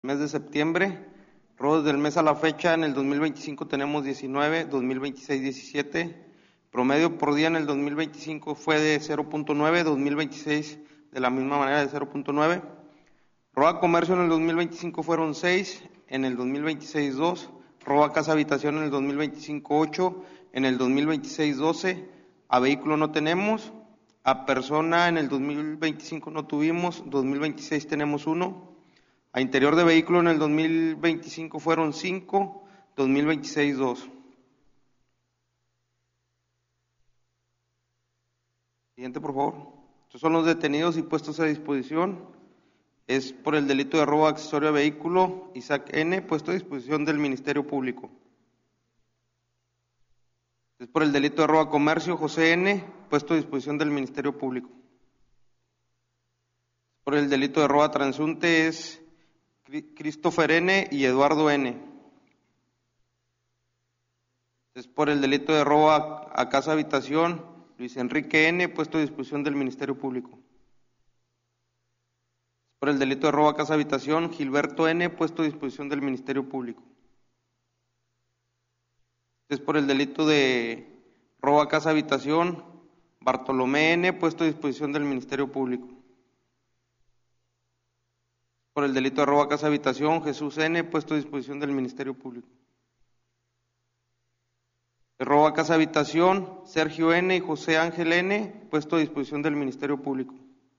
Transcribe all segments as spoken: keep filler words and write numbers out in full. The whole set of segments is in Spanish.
mes de septiembre. Robos del mes a la fecha, en el dos mil veinticinco tenemos diecinueve, dos mil veintiséis diecisiete. Promedio por día en el dos mil veinticinco fue de cero punto nueve, dos mil veintiséis de la misma manera de cero punto nueve. Robo a comercio en el dos mil veinticinco fueron seis, en el dos mil veintiséis dos. Robo a casa habitación en el dos mil veinticinco ocho, en el dos mil veintiséis doce. A vehículo no tenemos. A persona en el dos mil veinticinco no tuvimos, dos mil veintiséis tenemos uno. A interior de vehículo en el dos mil veinticinco fueron cinco, dos mil veintiséis dos. Siguiente, por favor. Estos son los detenidos y puestos a disposición. Es por el delito de robo accesorio a vehículo, Isaac N., puesto a disposición del Ministerio Público. Es por el delito de robo a comercio, José N., puesto a disposición del Ministerio Público. Por el delito de robo a transunte es Christopher N. y Eduardo N. Es por el delito de robo a, a casa habitación, Luis Enrique N., puesto a disposición del Ministerio Público. Es por el delito de robo a casa habitación, Gilberto N., puesto a disposición del Ministerio Público. Es por el delito de robo a casa habitación, Bartolomé N., puesto a disposición del Ministerio Público. Por el delito de robo a casa habitación, Jesús N., puesto a disposición del Ministerio Público. De robo a casa habitación, Sergio N. y José Ángel N., puesto a disposición del Ministerio Público.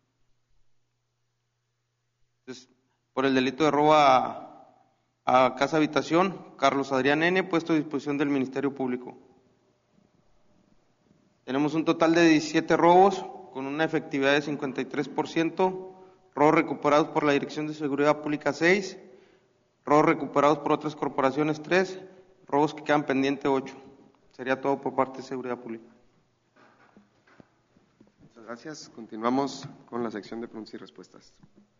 Entonces, por el delito de robo a, a casa habitación, Carlos Adrián N., puesto a disposición del Ministerio Público. Tenemos un total de diecisiete robos, con una efectividad de cincuenta y tres por ciento. Robos recuperados por la Dirección de Seguridad Pública seis, robos recuperados por otras corporaciones tres, robos que quedan pendientes ocho. Sería todo por parte de Seguridad Pública. Muchas gracias. Continuamos con la sección de preguntas y respuestas.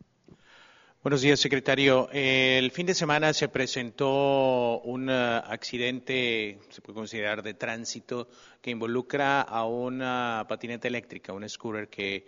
Buenos días, secretario. El fin de semana se presentó un uh, accidente, se puede considerar de tránsito, que involucra a una patineta eléctrica, un scooter que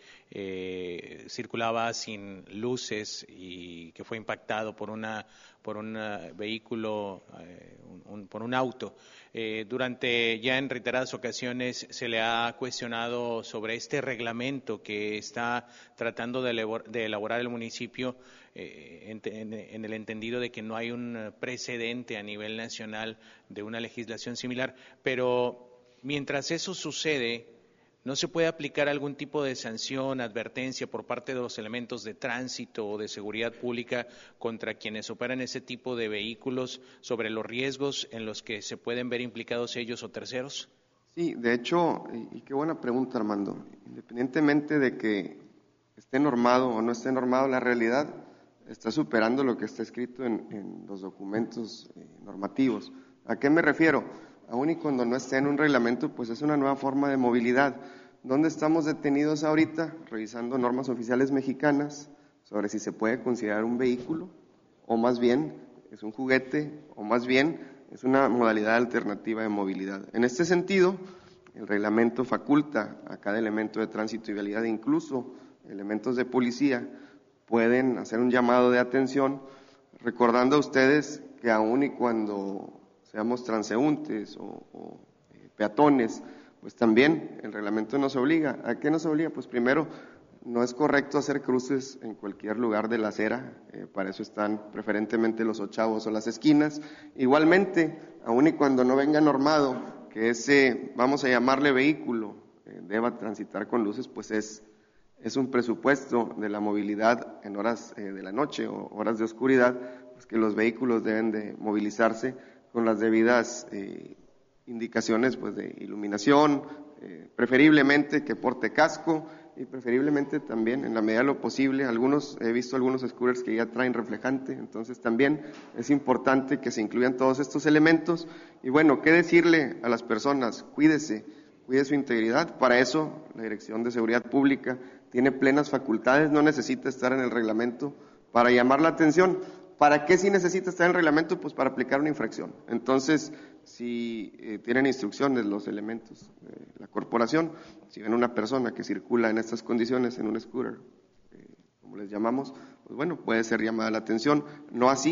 eh, circulaba sin luces y que fue impactado por una por un uh, vehículo, eh, un, un, por un auto. Eh, durante ya en reiteradas ocasiones se le ha cuestionado sobre este reglamento que está tratando de, elabor, de elaborar el municipio, eh, en, en, en el entendido de que no hay un precedente a nivel nacional de una legislación similar, pero mientras eso sucede, ¿no se puede aplicar algún tipo de sanción, advertencia por parte de los elementos de tránsito o de seguridad pública contra quienes operan ese tipo de vehículos sobre los riesgos en los que se pueden ver implicados ellos o terceros? Sí, de hecho, y qué buena pregunta, Armando. Independientemente de que esté normado o no esté normado, la realidad está superando lo que está escrito en, en los documentos eh, normativos. ¿A qué me refiero? Aún y cuando no esté en un reglamento, pues es una nueva forma de movilidad. ¿Dónde estamos detenidos ahorita? Revisando normas oficiales mexicanas sobre si se puede considerar un vehículo, o más bien es un juguete, o más bien es una modalidad alternativa de movilidad. En este sentido, el reglamento faculta a cada elemento de tránsito y vialidad, incluso elementos de policía, pueden hacer un llamado de atención, recordando a ustedes que aún y cuando seamos transeúntes o, o eh, peatones, pues también el reglamento nos obliga. ¿A qué nos obliga? Pues primero, no es correcto hacer cruces en cualquier lugar de la acera, eh, para eso están preferentemente los ochavos o las esquinas. Igualmente, aun y cuando no venga normado que ese, vamos a llamarle vehículo, eh, deba transitar con luces, pues es, es un presupuesto de la movilidad en horas eh, de la noche o horas de oscuridad, pues que los vehículos deben de movilizarse con las debidas eh, indicaciones pues de iluminación, eh, preferiblemente que porte casco y preferiblemente también en la medida de lo posible, algunos he visto algunos scooters que ya traen reflejante, entonces también es importante que se incluyan todos estos elementos. Y bueno, ¿qué decirle a las personas? Cuídese, cuide su integridad. Para eso la Dirección de Seguridad Pública tiene plenas facultades, no necesita estar en el reglamento para llamar la atención. ¿Para qué sí necesita estar en el reglamento? Pues para aplicar una infracción. Entonces, si eh, tienen instrucciones los elementos de la corporación, si ven una persona que circula en estas condiciones en un scooter, eh, como les llamamos, pues bueno, puede ser llamada la atención. No así